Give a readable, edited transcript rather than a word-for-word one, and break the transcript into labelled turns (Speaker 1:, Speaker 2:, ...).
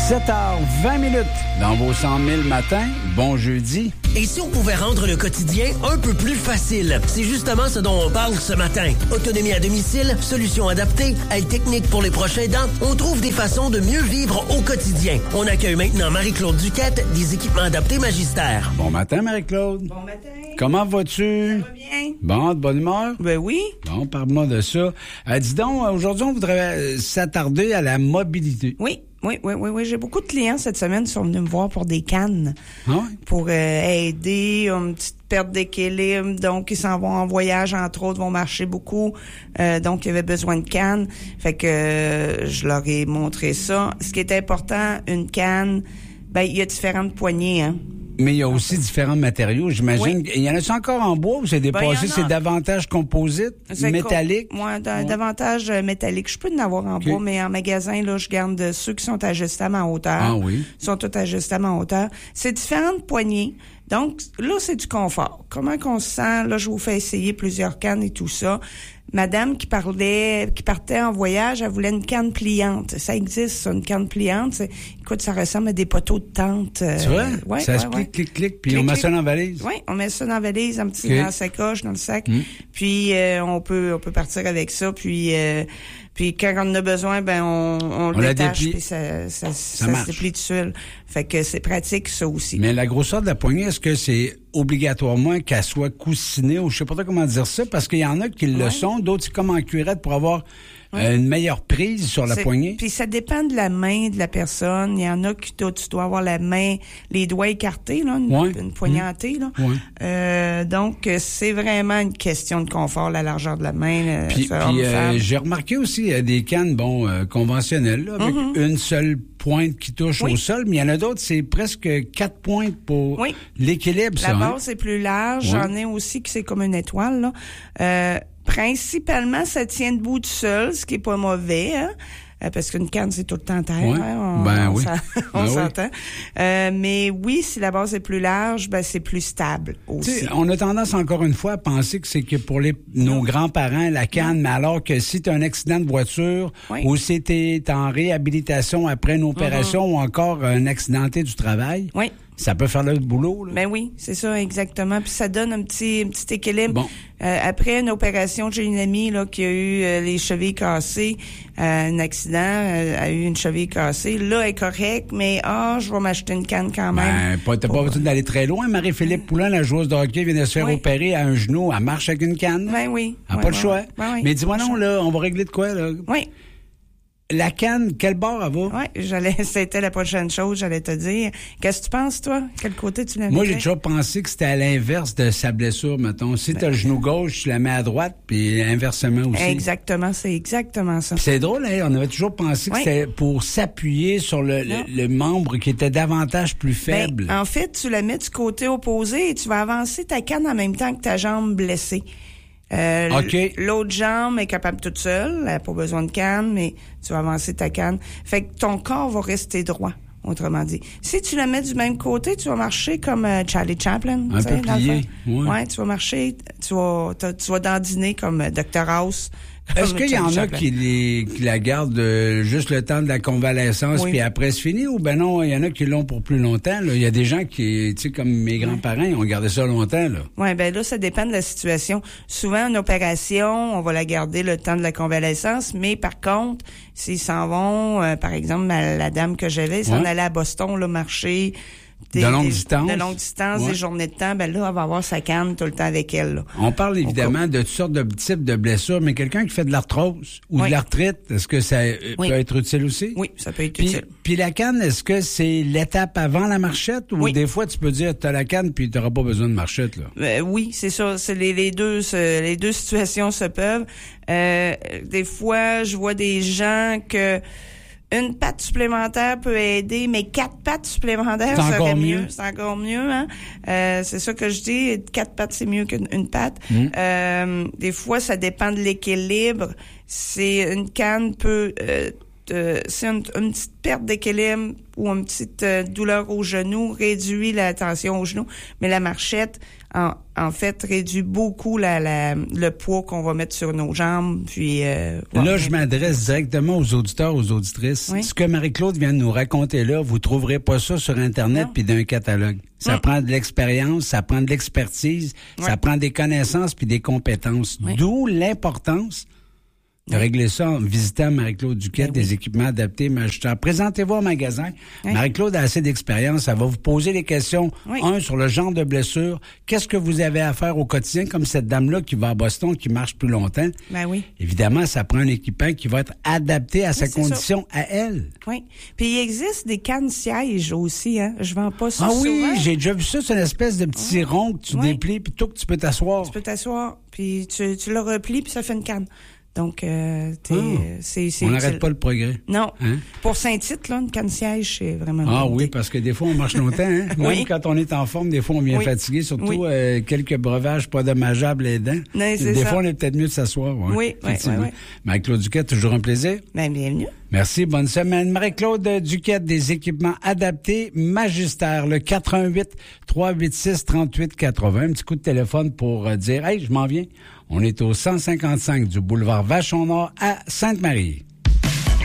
Speaker 1: 7h20 dans vos 100 000 matins. Bon jeudi.
Speaker 2: Et si on pouvait rendre le quotidien un peu plus facile? C'est justement ce dont on parle ce matin. Autonomie à domicile, solutions adaptées, aide technique pour les proches aidants. On trouve des façons de mieux vivre au quotidien. On accueille maintenant Marie-Claude Duquette des équipements adaptés Magistère.
Speaker 1: Bon matin, Marie-Claude.
Speaker 3: Bon matin.
Speaker 1: Comment vas-tu?
Speaker 3: Ça va bien.
Speaker 1: Bon, de bonne humeur?
Speaker 3: Ben oui.
Speaker 1: Bon, parle-moi de ça. Dis donc, aujourd'hui, on voudrait s'attarder à la mobilité.
Speaker 3: Oui. J'ai beaucoup de clients cette semaine qui sont venus me voir pour des cannes.
Speaker 1: Ah ouais?
Speaker 3: Pour aider une petite perte d'équilibre. Donc, ils s'en vont en voyage, entre autres, vont marcher beaucoup. Donc, ils avaient besoin de cannes. Fait que je leur ai montré ça. Ce qui est important, une canne, ben il y a différentes poignées, hein.
Speaker 1: Mais il y a aussi différents matériaux, j'imagine. Oui. Il y en a encore en bois ou c'est dépassé? C'est davantage composite, métallique?
Speaker 3: Moi, davantage métallique. Je peux en avoir en bois, mais en magasin, là, je garde ceux qui sont ajustables en hauteur.
Speaker 1: Ah oui?
Speaker 3: Ils sont tous ajustables en hauteur. C'est différentes poignées. Donc, là, c'est du confort. Comment qu'on se sent? Là, je vous fais essayer plusieurs cannes et tout ça. Madame qui partait en voyage, elle voulait une canne pliante. Ça existe, ça, une canne pliante. Écoute, ça ressemble à des poteaux de tente.
Speaker 1: C'est vrai?
Speaker 3: Ouais,
Speaker 1: ça se plie, clic, puis on met ça dans la valise?
Speaker 3: Oui, on met ça dans la valise, un petit dans la sacoche, dans le sac. Puis, on peut partir avec ça, puis quand on en a besoin, ben on le détache, puis ça se déplie tout seul. Fait que c'est pratique, ça aussi.
Speaker 1: Mais la grosseur de la poignée, est-ce que c'est obligatoirement qu'elle soit coussinée ou je sais pas trop comment dire ça, parce qu'il y en a qui le sont, d'autres c'est comme en cuirette pour avoir une meilleure prise sur la poignée.
Speaker 3: Puis ça dépend de la main de la personne. Il y en a qui tu dois avoir la main, les doigts écartés, là, une poignantée, là. Ouais. Donc c'est vraiment une question de confort, la largeur de la main.
Speaker 1: Puis j'ai remarqué aussi il y a des cannes conventionnelles là, avec une seule pointe qui touche au sol, mais il y en a d'autres, c'est presque 4 pointes pour l'équilibre.
Speaker 3: La base est plus large. J'en ai aussi qui c'est comme une étoile, là. Principalement, ça tient debout tout seul, ce qui est pas mauvais, hein? Parce qu'une canne, c'est tout le temps terre.
Speaker 1: Ouais.
Speaker 3: Hein? On s'entend. Mais oui, si la base est plus large, ben c'est plus stable aussi.
Speaker 1: T'sais, on a tendance encore une fois à penser que c'est que pour nos grands-parents, la canne, mais alors que si tu as un accident de voiture ou si tu es en réhabilitation après une opération ou encore un accidenté du travail, ça peut faire le boulot, là.
Speaker 3: Ben oui, c'est ça, exactement. Puis ça donne un petit équilibre.
Speaker 1: Bon.
Speaker 3: Après une opération, j'ai une amie là qui a eu les chevilles cassées, un accident, a eu une cheville cassée. Là, elle est correcte, mais je vais m'acheter une canne quand même.
Speaker 1: T'as pas besoin d'aller très loin. Marie-Philippe Poulin, la joueuse de hockey, vient de se faire opérer à un genou. Elle marche avec une canne.
Speaker 3: Ben oui.
Speaker 1: Elle n'a pas le choix. Mais dis-moi non, là, on va régler de quoi, là?
Speaker 3: Oui.
Speaker 1: La canne, quel bord elle va?
Speaker 3: Oui, c'était la prochaine chose, j'allais te dire. Qu'est-ce que tu penses, toi? Quel côté tu l'as mis?
Speaker 1: Moi, j'ai toujours pensé que c'était à l'inverse de sa blessure, mettons. Si t'as le genou gauche, tu la mets à droite, puis inversement aussi.
Speaker 3: Exactement, c'est exactement ça.
Speaker 1: Puis c'est drôle, hein? On avait toujours pensé que c'était pour s'appuyer sur le membre qui était davantage plus faible.
Speaker 3: En fait, tu la mets du côté opposé et tu vas avancer ta canne en même temps que ta jambe blessée. L'autre jambe est capable toute seule, elle n'a pas besoin de canne, mais tu vas avancer ta canne. Fait que ton corps va rester droit, autrement dit. Si tu la mets du même côté, tu vas marcher comme Charlie Chaplin.
Speaker 1: Un peu plié.
Speaker 3: Ouais, tu vas marcher, tu vas dandiner comme Dr House.
Speaker 1: Est-ce qu'il y en a qui la gardent juste le temps de la convalescence puis après c'est fini ou ben non, il y en a qui l'ont pour plus longtemps, là. Il y a des gens qui, tu sais, comme mes grands-parents, ils ont gardé ça longtemps, là.
Speaker 3: Ouais, ben là, ça dépend de la situation. Souvent, une opération, on va la garder le temps de la convalescence, mais par contre, s'ils s'en vont, par exemple, la dame que j'avais, s'en allait à Boston, là, marcher,
Speaker 1: de longue
Speaker 3: distance, des journées de temps, ben là, elle va avoir sa canne tout le temps avec elle, là.
Speaker 1: On parle évidemment de toutes sortes de types de blessures, mais quelqu'un qui fait de l'arthrose ou de l'arthrite, est-ce que ça peut être utile aussi?
Speaker 3: Oui, ça peut être utile.
Speaker 1: Puis la canne, est-ce que c'est l'étape avant la marchette ou des fois tu peux dire t'as la canne puis t'auras pas besoin de marchette, là?
Speaker 3: Oui, c'est ça. C'est les deux situations se peuvent. Des fois, je vois des gens que une patte supplémentaire peut aider, mais 4 pattes supplémentaires, ça serait mieux. C'est encore mieux, hein. C'est ça que je dis. 4 pattes, c'est mieux qu'une patte. Des fois, ça dépend de l'équilibre. Une canne peut petite perte d'équilibre ou une petite douleur au genou, réduit la tension au genou, mais la marchette, en fait, réduit beaucoup le poids qu'on va mettre sur nos jambes. Puis
Speaker 1: là, je m'adresse directement aux auditeurs, aux auditrices. Oui. Ce que Marie-Claude vient de nous raconter là, vous trouverez pas ça sur Internet puis d'un catalogue. Ça prend de l'expérience, ça prend de l'expertise, ça prend des connaissances puis des compétences. D'où l'importance de régler ça en visitant Marie-Claude Duquette, des équipements adaptés majustards. Présentez-vous au magasin. Marie-Claude a assez d'expérience. Elle va vous poser des questions. Un, sur le genre de blessure. Qu'est-ce que vous avez à faire au quotidien, comme cette dame-là qui va à Boston, qui marche plus longtemps?
Speaker 3: Ben oui.
Speaker 1: Évidemment, ça prend un équipement qui va être adapté à sa condition, à elle.
Speaker 3: Oui. Puis il existe des cannes-sièges aussi, hein. Je vends pas ça souvent.
Speaker 1: Oui, j'ai déjà vu ça. C'est une espèce de petit rond que tu déplies, puis tout que tu peux t'asseoir.
Speaker 3: Tu peux t'asseoir, puis tu le replies, puis ça fait une canne. Donc,
Speaker 1: on n'arrête pas le progrès.
Speaker 3: Non. Hein? Pour Saint-Tite, là, une canne-siège, c'est vraiment...
Speaker 1: Ah oui, parce que des fois, on marche longtemps. Hein? Même quand on est en forme, des fois, on vient fatigué, surtout quelques breuvages pas dommageables aidants. Des fois, on est peut-être mieux de s'asseoir. Ouais, oui. Marie-Claude Duquette, toujours un plaisir.
Speaker 3: Ben, bienvenue.
Speaker 1: Merci, bonne semaine. Marie-Claude Duquette, des équipements adaptés, magistères, le 418-386-3880. Un petit coup de téléphone pour dire « Hey, je m'en viens ». On est au 155 du boulevard Vachon-Nord à Sainte-Marie.